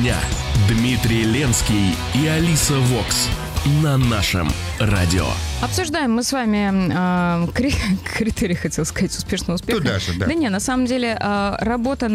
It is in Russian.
дня. Дмитрий Ленский и Алиса Вокс на нашем радио. Обсуждаем мы с вами критерии, хотел сказать, успешного успеха. Туда же, да. Да не, на самом деле работа